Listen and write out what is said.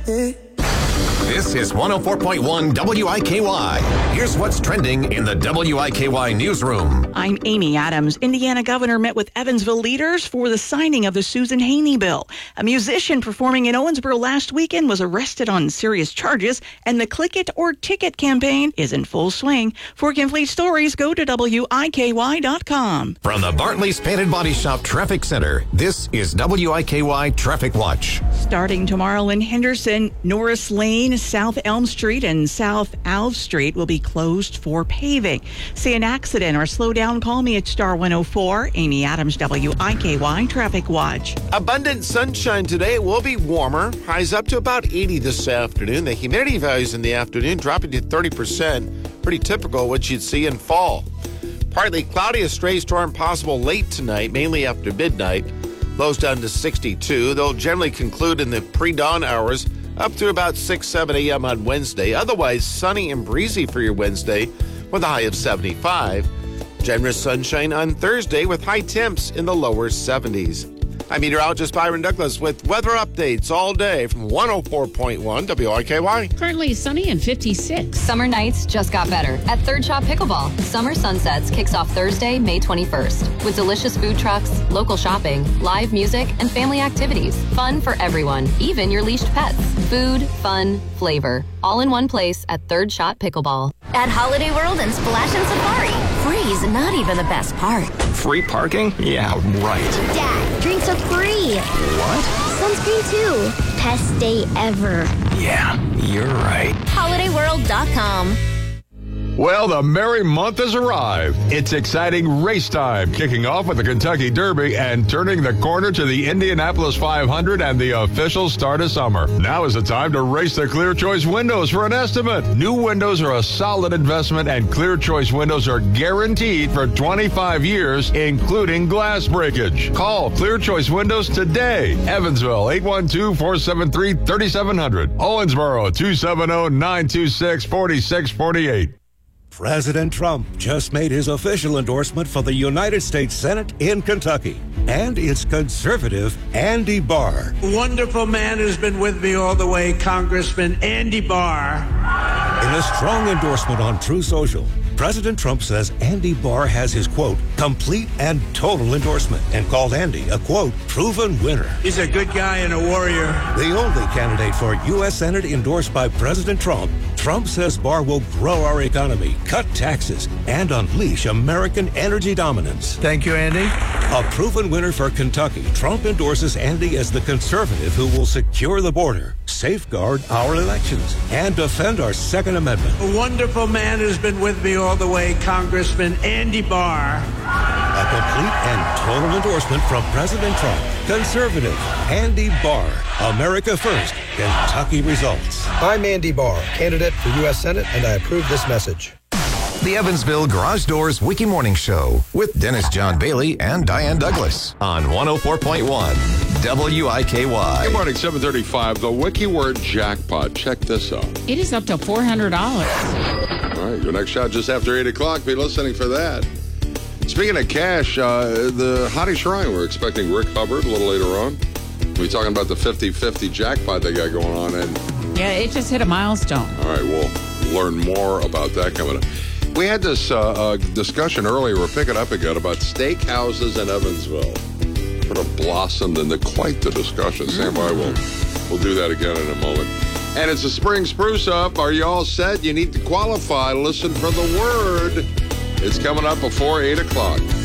This is 104.1 WIKY. Here's what's trending in the WIKY newsroom. I'm Amy Adams. Indiana governor met with Evansville leaders for the signing of the Susan Haney bill. A musician performing in Owensboro last weekend was arrested on serious charges, and the Click It or Ticket campaign is in full swing. For complete stories, go to WIKY.com. From the Bartley's Painted Body Shop Traffic Center, this is WIKY Traffic Watch. Starting tomorrow in Henderson, Norris Lane, South Elm Street, and South Alv Street will be closed for paving. See an accident or slow down, call me at star 104. Amy Adams, WIKY Traffic Watch. Abundant sunshine today. It will be warmer. Highs up to about 80 this afternoon. The humidity values in the afternoon dropping to 30%. Pretty typical what you'd see in fall. Partly cloudy, a stray storm possible late tonight, mainly after midnight. Lows down to 62. They'll generally conclude in the pre-dawn hours up through about 6, 7 a.m. on Wednesday. Otherwise, sunny and breezy for your Wednesday with a high of 75. Generous sunshine on Thursday with high temps in the lower 70s. I'm meteorologist Byron Douglas with weather updates all day from 104.1 WIKY. Currently sunny and 56. Summer nights just got better at Third Shot Pickleball. Summer Sunsets kicks off Thursday, May 21st with delicious food trucks, local shopping, live music, and family activities. Fun for everyone, even your leashed pets. Food, fun, flavor, all in one place at Third Shot Pickleball. At Holiday World and Splash and Safari, free's not even the best part. Free parking? Yeah, right. Dad, drinks are free. What? Sunscreen too. Best day ever. Yeah, you're right. HolidayWorld.com. Well, the merry month has arrived. It's exciting race time, kicking off with the Kentucky Derby and turning the corner to the Indianapolis 500 and the official start of summer. Now is the time to race the Clear Choice windows for an estimate. New windows are a solid investment, and Clear Choice windows are guaranteed for 25 years, including glass breakage. Call Clear Choice Windows today. Evansville, 812-473-3700. Owensboro, 270-926-4648. President Trump just made his official endorsement for the United States Senate in Kentucky. And it's conservative Andy Barr. A wonderful man who's been with me all the way, Congressman Andy Barr. In a strong endorsement on True Social, President Trump says Andy Barr has his, quote, complete and total endorsement, and called Andy a, quote, proven winner. He's a good guy and a warrior. The only candidate for U.S. Senate endorsed by President Trump, Trump says Barr will grow our economy, cut taxes, and unleash American energy dominance. Thank you, Andy. A proven winner for Kentucky, Trump endorses Andy as the conservative who will secure the border, safeguard our elections, and defend our Second Amendment. A wonderful man who's been with me all the way, Congressman Andy Barr. A complete and total endorsement from President Trump. Conservative Andy Barr. America First. Kentucky results. I'm Andy Barr, candidate for U.S. Senate, and I approve this message. The Evansville Garage Doors Wiki Morning Show with Dennis John Bailey and Diane Douglas on 104.1 WIKY. Good morning, 7:35. The Wiki Word Jackpot. Check this out. It is up to $400. All right, your next shot just after 8 o'clock. Be listening for that. Speaking of cash, the Hottie Shrine, we're expecting Rick Hubbard a little later on. We're talking about the 50-50 jackpot they got going on. And Yeah, it just hit a milestone. all right, we'll learn more about that coming up. We had this discussion earlier. We're picking up again about steakhouses in Evansville. Sort of blossomed into quite the discussion. Stand by. We'll do that again in a moment. And it's a spring spruce up. Are you all set? You need to qualify. Listen for the word. It's coming up before 8 o'clock.